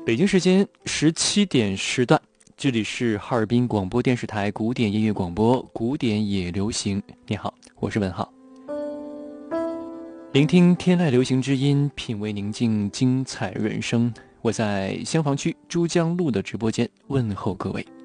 北京时间17点10段，这里是哈尔滨广播电视台古典音乐广播，古典也流行。你好，我是文浩。聆听天籁流行之音，品味宁静精彩人生。我在厢房区珠江路的直播间问候各位。